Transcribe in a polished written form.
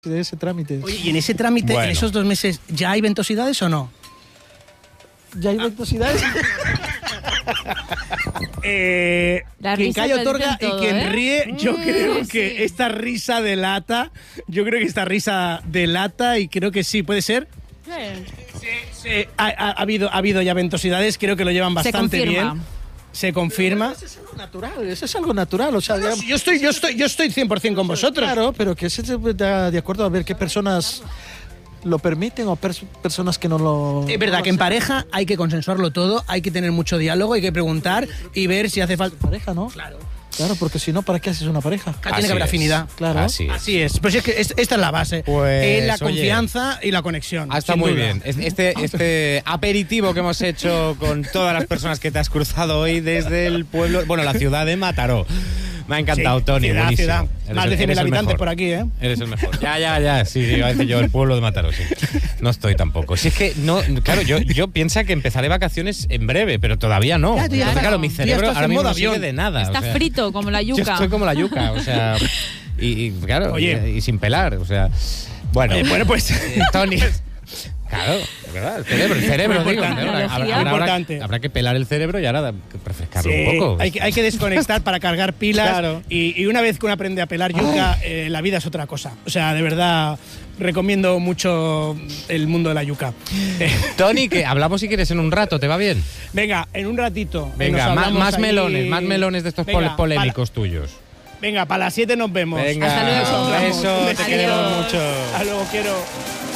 de ese trámite. Oye, ¿y en ese trámite, en esos 2 meses, ya hay ventosidades o no? ¿Ya hay ventosidades? Quien calla otorga todo, y quien ríe, yo creo que esta risa delata, y creo que sí, ¿puede ser? Sí. Ha habido ya ventosidades, creo que lo llevan bastante bien. Se confirma. Eso es algo natural, eso es algo natural. O sea, digamos, yo estoy 100% con vosotros. Claro, pero que se da de acuerdo a ver qué personas lo permiten o personas que no lo... Es verdad que en pareja hay que consensuarlo todo, hay que tener mucho diálogo, hay que preguntar y ver si hace falta... Pareja, ¿no? Claro, porque si no, ¿para qué haces una pareja? Tiene que haber afinidad. Claro. Así es. Pues es que esta es la base. Pues, la confianza y la conexión. Está muy bien. Este aperitivo que hemos hecho con todas las personas que te has cruzado hoy desde el pueblo, la ciudad de Mataró. Me ha encantado, sí, Toni. Ciudad. Más de 100.000 habitantes mejor. por aquí, ¿eh? Eres el mejor. Ya. Sí, iba a decir yo el pueblo de Mataró, sí. No estoy tampoco. Si es que, no, claro, yo pienso que empezaré vacaciones en breve, pero todavía no. Entonces, claro, mi cerebro ahora mismo no sirve de nada. Está frito, como la yuca. Yo estoy como la yuca, o sea... Y claro, y sin pelar, o sea... Bueno, pues... Toni... Claro, es verdad, el cerebro, digo. Habrá que pelar el cerebro y ahora refrescarlo un poco. Hay que desconectar para cargar pilas. Claro. Y una vez que uno aprende a pelar yuca, la vida es otra cosa. O sea, de verdad, recomiendo mucho el mundo de la yuca. Toni, que hablamos si quieres en un rato, ¿te va bien? Venga, en un ratito. Venga, más melones de estos polémicos tuyos. Venga, para las 7 nos vemos. Venga, hasta luego. Eso, te queremos mucho. Hasta luego, quiero.